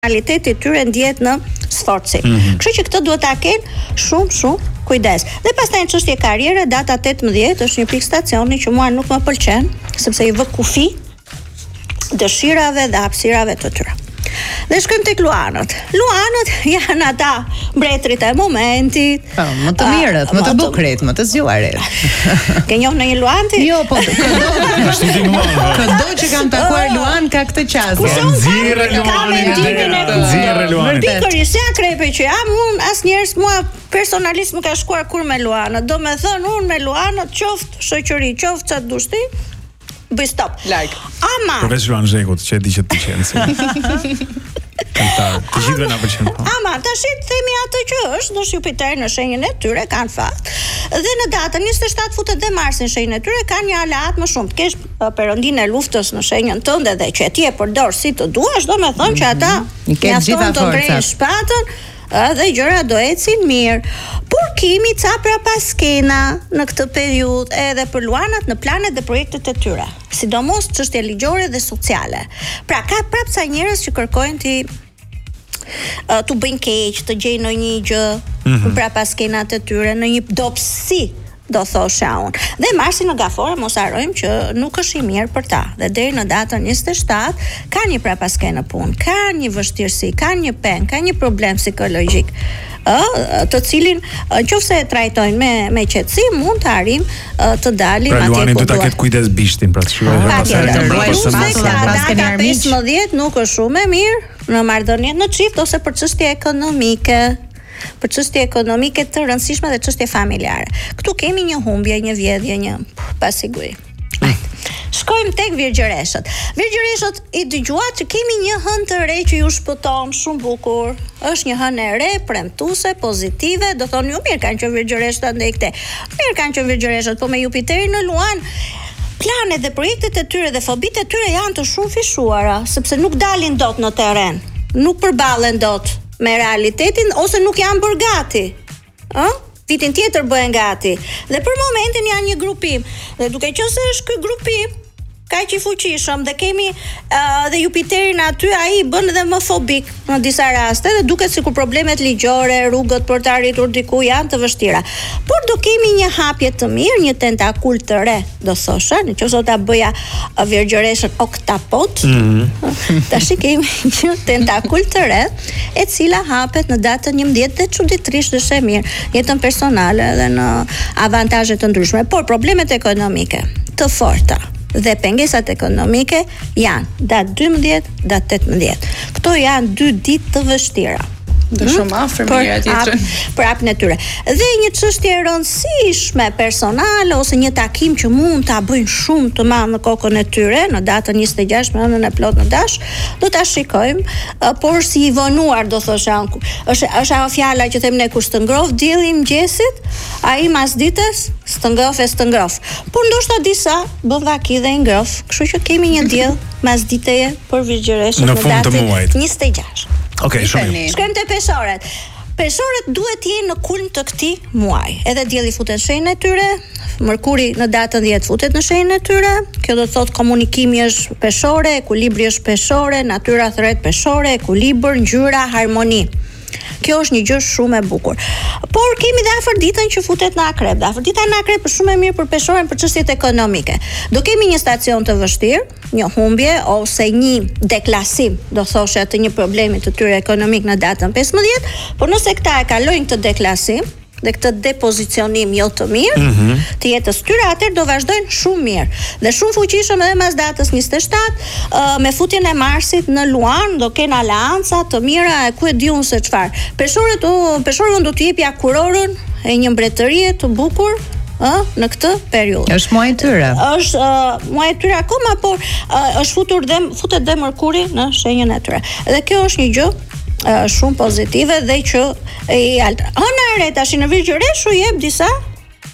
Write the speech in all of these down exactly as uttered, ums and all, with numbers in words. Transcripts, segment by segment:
personaliteti i tyre ndjet në sforci. Mm-hmm. Kështu që këtë duhet ta kenë shumë shumë kujdes. Dhe pastaj në çështje karriere, data tetëmbëdhjetë është një pikë stacioni që mua nuk më pëlqen, sepse i vë kufi dëshirave dhe hapësirave të tyre. Dhe shkojmë tek Luanët. Luanët janë ata mbretërit e momentit. Po, më të mirët, më të bukurit, më të zgjuarit. Ke njohur në një Luanti? Jo, po këdo që kam takuar Luan ka këtë qasje. Nxirre Luanin, nxirre Luanin. Pikërisht ja krepe që jam unë, asnjëherë mua personalisht më ka shkuar kur me Luanët. Do me thënë unë me Luanët qoftë shoqëri, qoftë çat dushti, bëj stop. Like. Ama. Përveç Luan Zhekut, që e di që të qenë. Kantar, të gjithëve na pëlqen. Ama, tash themi atë që është, do Jupiter në shenjën e tyre kanë fat. Dhe në datën njëzet e shtatë futet dhe Marsi në shenjën e tyre kanë një aleat më shumë. Të kesh perëndinë e luftës në shenjën tënde dhe që ti e përdor si të duash, do me thonë që ata i kenë gjitha forcat. Shpatën dhe gjëra do ecin mirë. Por kemi ca prapaskena në këtë periudhë edhe për Luanat në planet dhe projektet e tyre, sidomos çështje ligjore dhe sociale. Pra ka prapë ca njerëz që kërkojnë ti uh, tu bëjnë keq, të gjejnë ndonjë gjë mm-hmm. prapaskenat e tyre, në një dobësi, do thosha unë. Dhe Marsi në gafore mos harrojmë që nuk është i mirë për ta. Dhe deri në datën njëzet e shtatë ka një prapaskenë punë, ka një vështirësi, ka një peng, ka një problem psikologjik. Ë, të cilin nëse e trajtojnë me me qetësi mund të arrim të dalim pra, atje ku duhet. Pra Luani do ta ketë kujdes bishtin, pra të shkruaj data pesëmbëdhjetë nuk është shumë e mirë në marrëdhënie në çift ose për çështje ekonomike. Për çështje ekonomike të rëndësishme dhe çështje familjare. Këtu kemi një humbje, një vjedhje, një pasiguri. Shkojmë tek virgjëreshët. Virgjëreshët i dëgjuat që kemi një hënë të re që ju shpëton shumë bukur. Është një hënë e re, premtuese, pozitive, do thonë ju mirë kanë qenë virgjëreshët ndaj këtej. Mirë kanë qenë virgjëreshët, po me Jupiterin në Luan planet dhe projektet e tyre dhe fobitë e tyre janë të shumë fishuara, sepse nuk dalin dot në terren, nuk përballen dot me realitetin ose nuk janë bërë gati. Ë? Vitin tjetër bëhen gati. Dhe për momentin janë një grupim. Dhe duke qenë se është ky grupim kaq i fuqishëm dhe kemi uh, dhe Jupiterin aty, ai bën edhe më fobik në disa raste dhe duket sikur problemet ligjore, rrugët për të arritur diku janë të vështira. Por do kemi një hapje të mirë, një tentakul të re, do thosha, nëse ta bëja virgjëreshën oktapot. Mm-hmm. Tash kemi një tentakul të re, e cila hapet në datën njëmbëdhjetë dhe çuditërisht është e mirë, jetën personale dhe në avantazhe të ndryshme, por problemet ekonomike të forta dhe pengesat ekonomike janë datë dymbëdhjetë, datë tetëmbëdhjetë. Këto janë dy ditë të vështira. Dhe shumë afër me njëra tjetrën. Për hapjen e tyre. Dhe një çështje e rëndësishme personale ose një takim që mund ta bëjnë shumë të madh në kokën e tyre në datën njëzet e gjashtë me ëndrrën e plot në dash, do ta shikojmë, por si i vonuar do thosha. Është është ajo fjala që them ne kur të ngroh dielli mëngjesit, ai mas ditës të ngrof e të ngrof. Por ndoshta disa bën vaki dhe i ngrof, kështu që kemi një diell mas diteje për virgjëreshën në, në datën njëzet e gjashtë. Okej, okay, shumë. Shkojmë te peshoret. Peshoret duhet të jenë në kulm të këtij muaji. Edhe dielli futet në shenjën e tyre, Mërkuri në datën dhjetë futet në shenjën e tyre. Kjo do të thotë komunikimi është peshore, ekuilibri është peshore, natyra thret peshore, ekuilibër, ngjyra, harmoni. Kjo është një gjë shumë e bukur. Por kemi dhe afërditën që futet në akrep. Dhe afërdita në akrep është shumë e mirë për peshorën për çështjet ekonomike. Do kemi një stacion të vështirë, një humbje ose një deklasim, do thoshe të një problemi të tyre ekonomik në datën pesëmbëdhjetë, por nëse këta e kalojnë këtë deklasim dhe këtë depozicionim jo të mirë mm-hmm. të jetës tyre, atëherë do vazhdojnë shumë mirë. Dhe shumë fuqishëm edhe mas datës njëzet e shtatë, uh, me futjen e Marsit në Luan, do kenë aleanca të mira e ku e diun se çfarë. Peshorët, peshorët do të jepja kurorën e një mbretërie të bukur, ë, në këtë periudhë. Është muaji i tyre. Është uh, muaji i tyre akoma, por uh, është futur dhe futet dhe Mërkuri në shenjën e tyre. Dhe kjo është një gjë Uh, shumë pozitive dhe që i altë. Hëna e re tash në virgjëresh u jep disa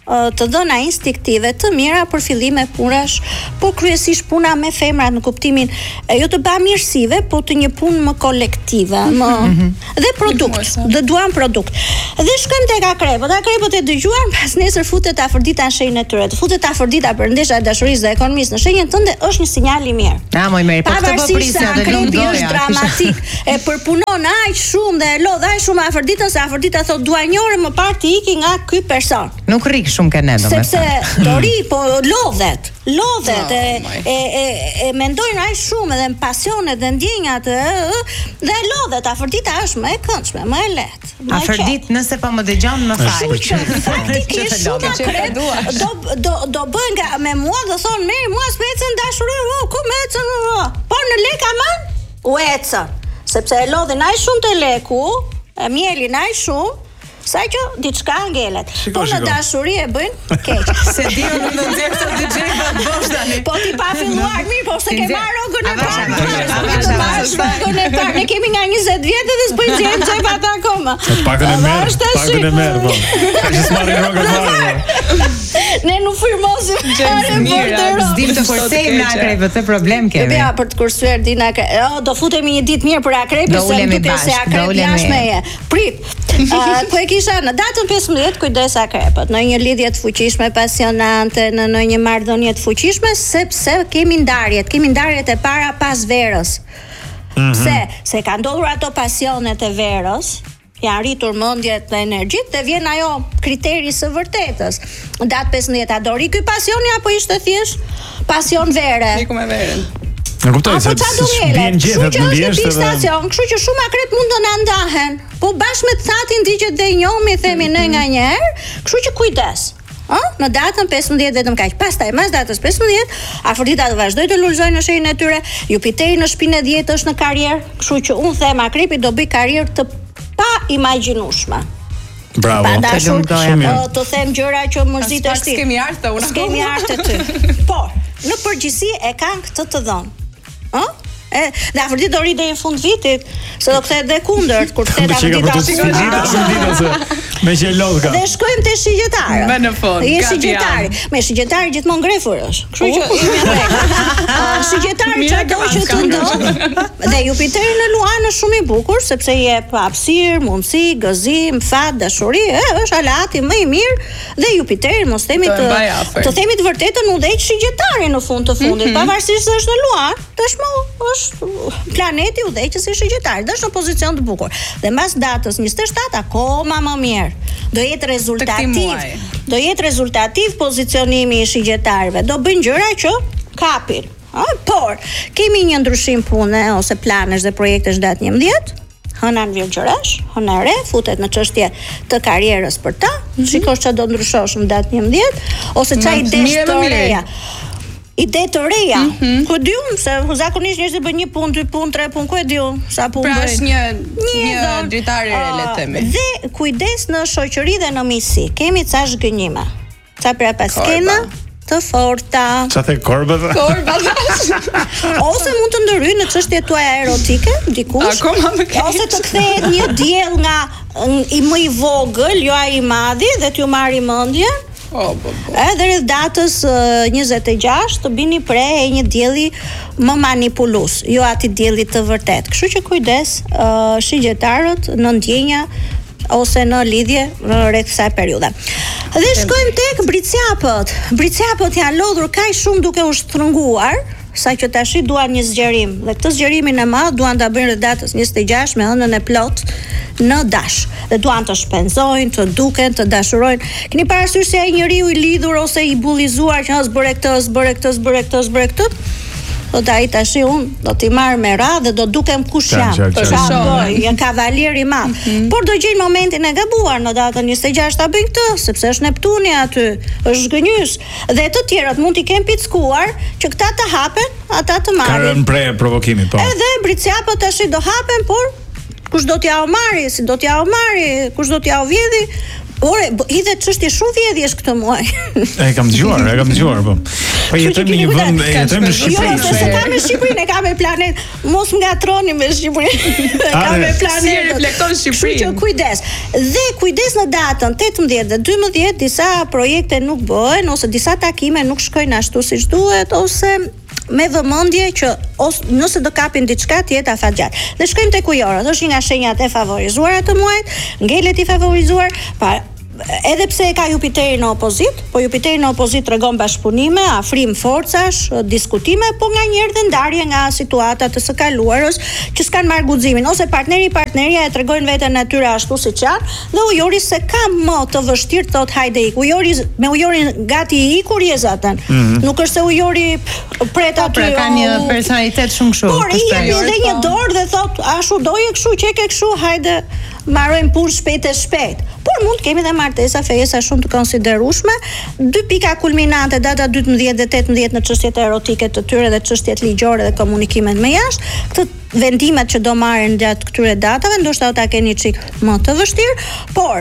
të dhëna instinktive të mira për fillime punash, por kryesisht puna me femrat në kuptimin jo të bamirësive, po të një punë më kolektive, më dhe produkt, dhe duan produkt. Dhe shkojmë tek akrepët. Akrepët e dëgjuar, pas nesër futet Afrodita në shenjën e tyre. Të futet Afrodita për ndeshja e dashurisë dhe ekonomisë në shenjën tënde është një sinjal i mirë. Na më mirë, po këtë po prisja të akrepi është dramatik. E përpunon aq shumë dhe e lodh aq shumë Afroditën se Afrodita thotë dua një orë më parë të iki nga ky person. Nuk rrik shumë ke ne domethënë. Sepse Dori po lodhet, lodhet e, e e e mendojnë aq shumë edhe në pasionet dhe ndjenjat dhe lodhet. Afrodita është më e këndshme, më e lehtë. Afrodit, nëse po më dëgjon më fal. Faktikisht shumë akrep do do do bën nga me mua do thonë mirë, mua s'pecën dashuri, oh, ku më ecën? Po në lek aman u ecën. Sepse e lodhin aq shumë të leku, e mielin aq shumë sa që diçka ngelet. Po në dashuri e bëjnë keq. Se di unë do të nxjerr këtë D J do bosh tani. Po ti pa filluar mirë, po se ke marrë rrogën e parë. Rrogën e parë. Ne kemi nga njëzet vjet dhe s'bëjmë gjë çaj pa ata akoma. Pakën e merr, pakën e merr, po. Ka që s'marrin rrogën fare. Ne nuk firmosim fare mirë. S'dim të kursejmë në akrepët, të problem kemi. Ja, për të kursuar din akrep. Oh, do futemi një ditë mirë për akrepin, se më duket se akrep jashtëmeje. Prit. Po e kisha në datën pesëmbëdhjetë kujdes akrepët, në një lidhje të fuqishme pasionante, në në një marrëdhënie të fuqishme, sepse kemi ndarjet, kemi ndarjet e para pas verës. Pse? Se ka ndodhur ato pasionet e verës, janë rritur mendjet dhe energjitë dhe vjen ajo kriteri së vërtetës. Në datë pesëmbëdhjetë a dori ky pasioni apo ishte thjesht pasion vere? Niku me veren. Në kuptoj se bjen gjethet në vjeshtë dhe... Kështu që shumë akrep mund të na ndahen, po bashkë me të thatin digjet dhe njomi themi ne nga njerë, kështu që kujdes. Ë, në datën pesëmbëdhjetë vetëm kaq. Pastaj mas datës pesëmbëdhjetë, Afrodita do vazhdoi të lulëzojë në shenjën e tyre, Jupiteri në shpinën e dhjetë është në karrierë, kështu që unë them akrepi do bëj karrierë të pa imagjinueshme. Bravo. Pa dashur të them gjëra që mërzitesh ti. Skemi art, unë. Skemi art ty. Por, në përgjithësi e kanë këtë të dhënë. Ë? E, dhe Afrodita do rri deri në fund vitit, se do kthehet dhe kundërt, kur kthehet Afrodita. Me që lodhka. Dhe shkojmë te shigjetarët. Me në fund. Je shigjetari. Me shigjetari gjithmonë ngrefur është. Kështu që jemi rregull. Shigjetari çfarë do që të ndodh. Dhe Jupiteri në Luan është shumë i bukur sepse jep hapësirë, mundësi, gëzim, fat, dashuri, është alati më i mirë dhe Jupiteri mos themi të të themi të vërtetën udhëheq shigjetarin në fund të fundit, pavarësisht se është në Luan, tashmë është planeti udhëheqës i shigjetarit, është në pozicion të bukur. Dhe mbas datës njëzet e shtatë akoma më mirë. Do jetë rezultativ. Do jetë rezultativ pozicionimi i shigjetarëve. Do bëjnë gjëra që kapin. A, por kemi një ndryshim pune ose planesh dhe projektesh datë njëmbëdhjetë. Hëna në vjegjëresh, hëna re, futet në çështje të karrierës për ta. Mm-hmm. Shikosh që do ndryshosh në datë njëmbëdhjetë ose çaj ide të reja. Ide të reja. Mm-hmm. Ku di unë se zakonisht njerëzit bëjnë një punë, dy punë, tre punë, ku e di unë sa punë pra bëjnë. Pra është një një dritare re le të themi. Dhe kujdes në shoqëri dhe në miqësi. Kemi ca zhgënjime. Ca pra paskena të forta. Qa the korbët? Korbët. Ose mund të ndërhyjë në çështje tuaja erotike, dikush. Akoma më keq. Ose të kthehet një diell nga i më i vogël, jo ai i madhi dhe t'ju marrë mendjen. Oh, bo, bo. Edhe rreth datës uh, njëzet e gjashtë të bini pre e një dielli më manipulues, jo ati dielli të vërtet. Kështu që kujdes uh, shigjetarët në ndjenja ose në lidhje rreth kësaj periudhe. Dhe shkojmë tek bricjapët. Bricjapët janë lodhur kaq shumë duke u shtrënguar, sa që tashi duan një zgjerim. Dhe këtë zgjerimin e madh duan ta bëjnë rreth datës njëzet e gjashtë me ëndën e plot në dash. Dhe duan të shpenzojnë, të duken, të dashurojnë. Keni parasysh se ai njeriu i lidhur ose i bullizuar që as bëre këtë, as bëre këtë, as bëre këtë, as bëre këtë. Do të ai tashi unë do t'i marr me radhë dhe do dukem kush jam. Çfarë bëj? Jam kavalier i madh. Mm-hmm. Por do gjej momentin e gabuar në datën njëzet e gjashtë ta bëj këtë, sepse është Neptuni aty, është zgënjys dhe të tjerat mund t'i kenë pickuar që këta të hapen, ata të marrin. Ka rënë pre provokimit, po. Edhe bricjapët tash do hapen, por kush do t'ja u marri, si do t'ja u marri, kush do t'ja u vjedhi, Ore, hidhe çështje shumë vjedhjesh këtë muaj. E kam dëgjuar, e kam dëgjuar, po. Po jetojmë në një vend, jetojmë në Jo, Shqipëri. se ka me Shqipërinë, e ka me planet. Mos ngatroni me Shqipërinë. Ka me planet. Si reflekton Shqipërinë. Kështu që kujdes. Dhe kujdes në datën tetëmbëdhjetë dhe dymbëdhjetë disa projekte nuk bëhen ose disa takime nuk shkojnë ashtu siç duhet ose me vëmendje që ose nëse do kapin diçka të jetë afatgjat. Dhe shkojmë tek ujorët, është një nga shenjat e favorizuara të muajit, ngelet i favorizuar, pa edhe pse e ka Jupiterin në opozit, po Jupiteri në opozit tregon bashkëpunime, afrim forcash, diskutime, po nganjëherë dhe ndarje nga situata të së kaluarës që s'kan marrë guximin, ose partneri partneria e tregojnë veten natyra ashtu siç janë, dhe ujori se ka më të vështirë thot hajde ik. Ujori me ujorin gati i ikur jezatën. Mm -hmm. Nuk është se ujori pret aty. Pra ka një personalitet shumë kështu. Por i jep edhe një dorë dhe thot, ashtu doje kështu, qeke kështu, hajde marrojmë punë shpejt e shpejt. Por mund kemi dhe martesa fejesa shumë të konsiderueshme, dy pika kulminante data dytëmbëdhjetë dhe tetëmbëdhjetë në çështjet erotike të tyre dhe çështjet ligjore dhe komunikimet me jashtë. Këtë vendimet që do marrin gjatë këtyre datave, ndoshta ata keni çik më të vështirë, por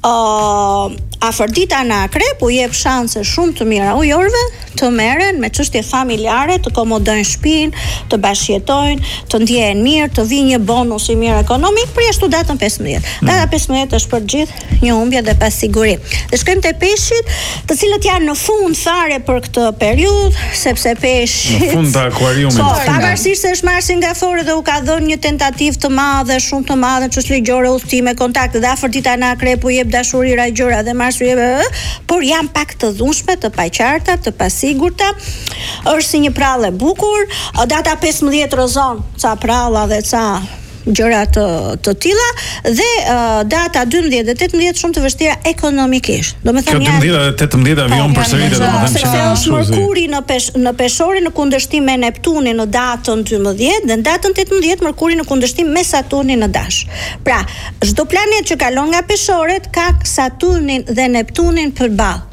uh, afërdita në Akrep u jep shanse shumë të mira ujorëve të merren me çështje familjare, të komodojnë shtëpinë, të bashkëjetojnë, të ndjehen mirë, të vijë një bonus i mirë ekonomik për jashtu datën pesëmbëdhjetë. Data pesëmbëdhjetë është për gjithë një humbje dhe pasiguri. Dhe shkojmë te peshqit, të cilët janë në fund fare për këtë periudhë, sepse peshqit Në fund të akuariumit. Po, pavarësisht se është marrë nga fore dhe u ka dhënë një tentativë të madhe, shumë të madhe, çështje ligjore, udhëtime, kontakte dhe afërdita në Akrep u jep dashuri gjëra dhe marrësi jep, por janë pak të dhunshme, të paqarta, të pasigurta. Është si një prallë e bukur. Data pesëmbëdhjetë rrezon ca pralla dhe ca gjëra të të tilla dhe uh, data dymbëdhjetë dhe tetëmbëdhjetë shumë të vështira ekonomikisht. Domethënë janë dymbëdhjetë dhe tetëmbëdhjetë avion përsëritet, domethënë sepse është Merkuri në pesh, në peshore në kundërshtim me Neptunin në datën dymbëdhjetë dhe në datën tetëmbëdhjetë Merkuri në kundërshtim me Saturnin në Dash. Pra, çdo planet që kalon nga peshoret ka Saturnin dhe Neptunin përballë.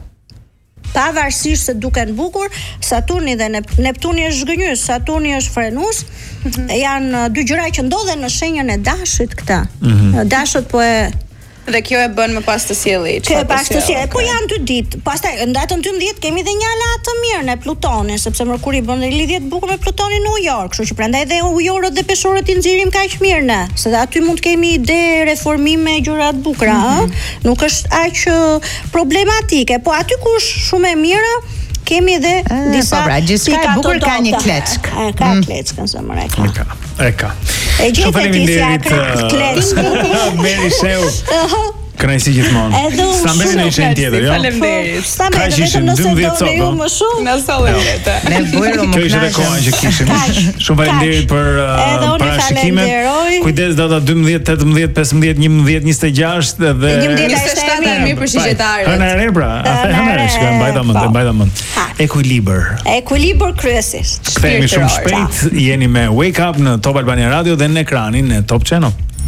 Pavarësisht se duken bukur, Saturni dhe Neptuni është zhgënjys, Saturni është frenus, mm -hmm. janë dy gjëra që ndodhen në shenjën e Dashit këta. Mm -hmm. Dashët po e Dhe kjo e bën më pas të sjellë. Kjo pas të sjellë, po janë dy ditë. Pastaj në datën dymbëdhjetë kemi dhe një alat të mirë në Plutonin, sepse Merkuri bën lidhje të bukur me Plutonin në Ujor, kështu që prandaj dhe ujorët dhe peshorët i nxjerrim kaq mirë ne, se dhe aty mund të kemi ide, reformime, gjëra të bukura, ëh. Mm -hmm. Nuk është aq problematike, po aty ku është shumë e mira kemi dhe e, disa po, pra, gjithçka e bukur ka një kleçk. Ka mm. kleçkën se më ka. E ka. E gjetë ti si kleçk. Meri Sheu. Kënaqësi gjithmonë. Stambeli në ishën tjetër, jo? Faleminderit. Stambeli vetëm nëse doni ju më shumë. Na solli vetë. Ne bujëm më. Kjo ishte edhe koha që kishim. Shumë faleminderit për parashikimet. Kujdes data dymbëdhjetë, tetëmbëdhjetë, pesëmbëdhjetë, njëmbëdhjetë, njëzet e gjashtë dhe njëzet e shtatë e mirë për shigjetarët. Hëna re pra, hëna re, shkojmë mbajta mend, mbajta mend. Ekuilibër. Ekuilibër kryesisht. Kthehemi shumë shpejt, jeni me Wake Up në Top Albania Radio dhe në ekranin e Top Channel.